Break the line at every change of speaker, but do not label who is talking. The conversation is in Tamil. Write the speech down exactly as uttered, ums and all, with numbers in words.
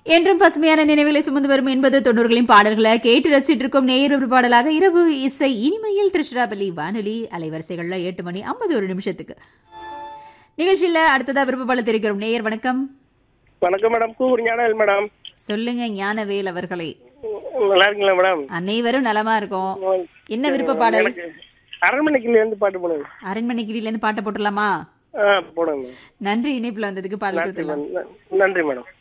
என்றும் பசுமையான நினைவுகளை சுமந்து வரும் எண்பது தொண்ணூறுகளின் பாடல்களை கேட்டு ரசிச்சிட்டு இருக்கும் நேயர் ஒரு பாடலாக இரவு இசை இனிமையில் திருச்சிராப்பள்ளி வானொலி அலைவரிசைகள்ல எட்டு மணி ஐம்பது ஒரு நிமிஷத்துக்கு நிகழ்ச்சியில அடுத்ததா விருப்பப்பாளர் தெரிவிக்கிறோம். நேயர் வணக்கம்.
வணக்கம் மேடம். கூர் ஞானவேல் மேடம்.
சொல்லுங்க ஞானவேல் அவர்களே.
நல்லா இருக்கீங்களா மேடம்?
அனைவரும் நலமா இருக்கும். என்ன விருப்ப பாடல்?
அரண்மனைக்கில இருந்து பாட்டு போடுங்க.
அரண்மனைக்கில இருந்து பாட்டு போட்டுடலாமா?
போடுங்க.
நன்றி, இணைப்புல வந்ததுக்கு பாடல் கொடுத்துடலாம்.
நன்றி மேடம்.